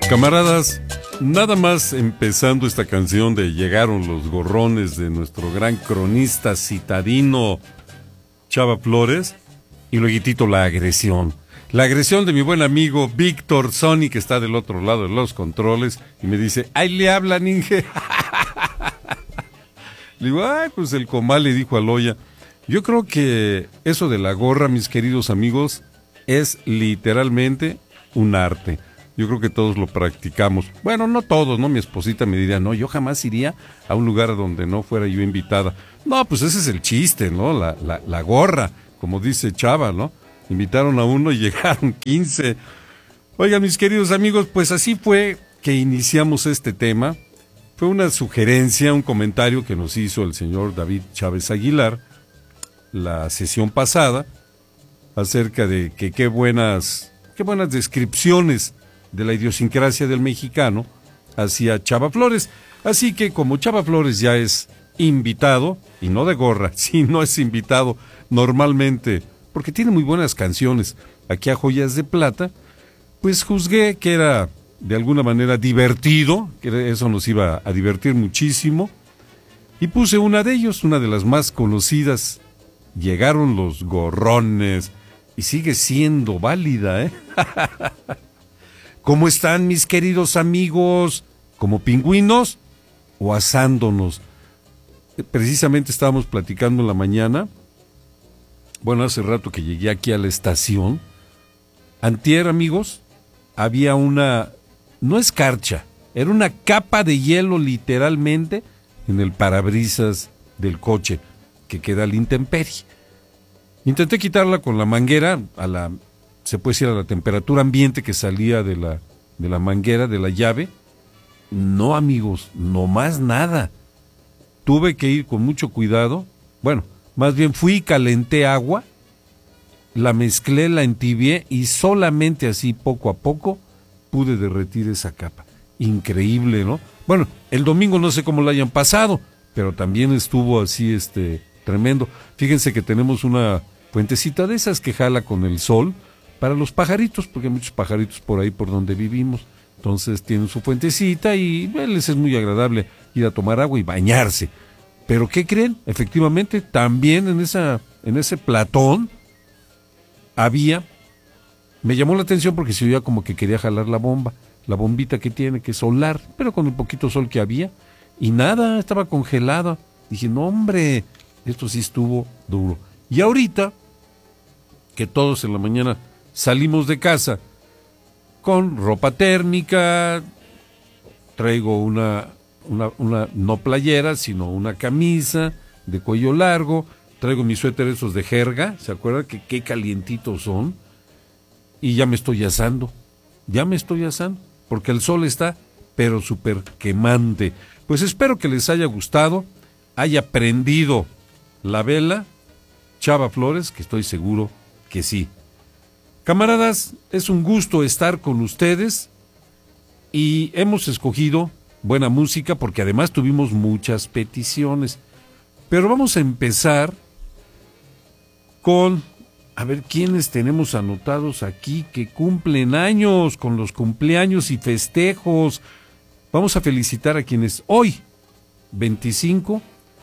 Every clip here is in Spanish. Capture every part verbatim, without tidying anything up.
Camaradas, nada más empezando esta canción de Llegaron los gorrones de nuestro gran cronista citadino Chava Flores, y luego la agresión. La agresión de mi buen amigo Víctor Sony, que está del otro lado de los controles, y me dice, ¡ay, le hablan, Inge! Le digo, ay, pues el comal le dijo a Loya. Yo creo que eso de la gorra, mis queridos amigos, es literalmente un arte. Yo creo que todos lo practicamos. Bueno, no todos, ¿no? Mi esposita me diría, no, yo jamás iría a un lugar donde no fuera yo invitada. No, pues ese es el chiste, ¿no? La, la, la gorra, como dice Chava, ¿no? Invitaron a uno y llegaron quince. Oigan, mis queridos amigos, pues así fue que iniciamos este tema. Fue una sugerencia, un comentario que nos hizo el señor David Chávez Aguilar la sesión pasada acerca de que qué buenas, qué buenas descripciones de la idiosincrasia del mexicano hacía Chava Flores. Así que como Chava Flores ya es invitado, y no de gorra, sino es invitado normalmente, porque tiene muy buenas canciones aquí a Joyas de Plata, pues juzgué que era de alguna manera divertido, que eso nos iba a divertir muchísimo, y puse una de ellos, una de las más conocidas, Llegaron los gorrones, y sigue siendo válida, ¿eh? ¿Cómo están, mis queridos amigos? ¿Como pingüinos o asándonos? Precisamente estábamos platicando en la mañana, bueno, hace rato que llegué aquí a la estación. Antier, amigos, había una, no escarcha, era una capa de hielo literalmente en el parabrisas del coche que queda a la intemperie. Intenté quitarla con la manguera, a la, se puede decir a la temperatura ambiente que salía de la, de la manguera, de la llave. No, amigos, no más nada. Tuve que ir con mucho cuidado. Bueno, más bien fui y calenté agua, la mezclé, la entibié y solamente así, poco a poco, pude derretir esa capa. Increíble, ¿no? Bueno, el domingo no sé cómo lo hayan pasado, pero también estuvo así, este, tremendo. Fíjense que tenemos una fuentecita de esas que jala con el sol para los pajaritos, porque hay muchos pajaritos por ahí por donde vivimos. Entonces tienen su fuentecita y eh, les es muy agradable ir a tomar agua y bañarse. Pero ¿qué creen? Efectivamente, también en esa, en ese platón había, me llamó la atención porque se oía como que quería jalar la bomba, la bombita que tiene, que es solar, pero con el poquito sol que había, y nada, estaba congelada. Dije, no hombre, esto sí estuvo duro. Y ahorita, que todos en la mañana salimos de casa con ropa térmica, traigo una, una, una no playera, sino una camisa de cuello largo, traigo mis suéteres esos de jerga, ¿se acuerdan que qué calientitos son? Y ya me estoy asando, ya me estoy asando, porque el sol está, pero súper quemante. Pues espero que les haya gustado, haya prendido la vela Chava Flores, que estoy seguro que sí. Camaradas, es un gusto estar con ustedes y hemos escogido buena música porque además tuvimos muchas peticiones. Pero vamos a empezar con, a ver, ¿quiénes tenemos anotados aquí que cumplen años, con los cumpleaños y festejos? Vamos a felicitar a quienes hoy, veinticinco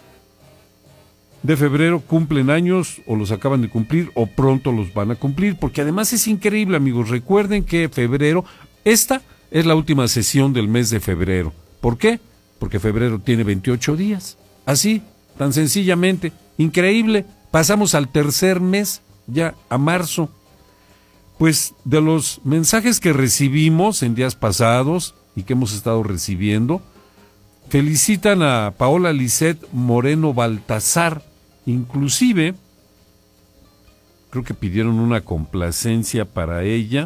de febrero, cumplen años o los acaban de cumplir o pronto los van a cumplir, porque además es increíble, amigos. Recuerden que febrero, esta es la última sesión del mes de febrero. ¿Por qué? Porque febrero tiene veintiocho días. Así, tan sencillamente, increíble. Pasamos al tercer mes, ya a marzo. Pues de los mensajes que recibimos en días pasados y que hemos estado recibiendo, felicitan a Paola Lisette Moreno Baltazar. Inclusive, creo que pidieron una complacencia para ella.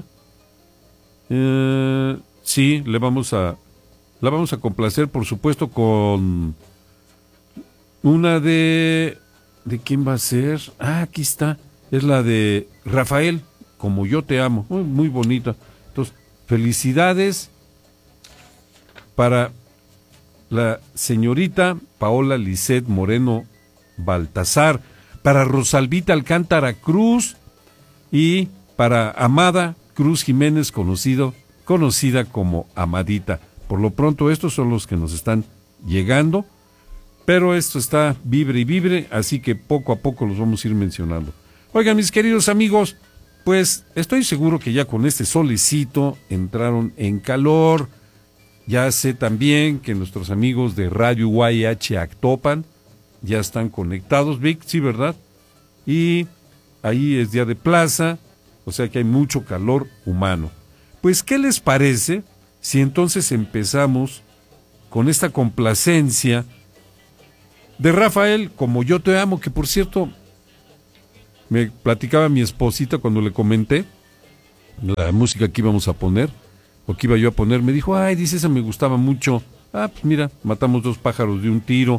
Eh, sí, le vamos a, la vamos a complacer, por supuesto, con una de, ¿de quién va a ser? Ah, aquí está, es la de Rafael, Como yo te amo, muy, muy bonita. Entonces, felicidades para la señorita Paola Lisette Moreno Baltazar, para Rosalvita Alcántara Cruz y para Amada Cruz Jiménez, conocido conocida como Amadita. Por lo pronto estos son los que nos están llegando, pero esto está vibre y vibre, así que poco a poco los vamos a ir mencionando. Oigan, mis queridos amigos, pues estoy seguro que ya con este solecito entraron en calor. Ya sé también que nuestros amigos de Radio U A H Actopan ya están conectados, Vic, sí, ¿verdad? Y ahí es día de plaza, o sea que hay mucho calor humano. Pues, ¿qué les parece si entonces empezamos con esta complacencia de Rafael, Como yo te amo, que por cierto, me platicaba mi esposita cuando le comenté la música que íbamos a poner, o que iba yo a poner, me dijo, ay, dice, esa me gustaba mucho. Ah, pues mira, matamos dos pájaros de un tiro.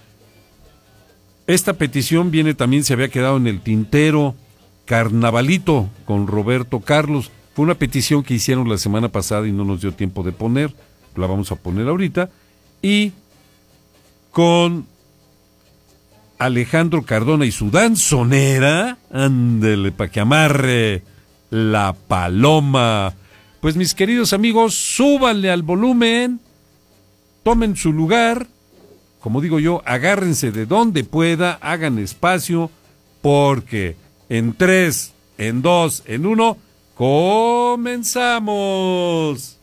Esta petición viene también, se había quedado en el tintero, Carnavalito, con Roberto Carlos. Fue una petición que hicieron la semana pasada y no nos dio tiempo de poner, la vamos a poner ahorita. Y con Alejandro Cardona y su danzonera, ándele pa' que amarre la paloma. Pues mis queridos amigos, súbanle al volumen, tomen su lugar, como digo yo, agárrense de donde pueda, hagan espacio, porque en tres, en dos, en uno, comenzamos.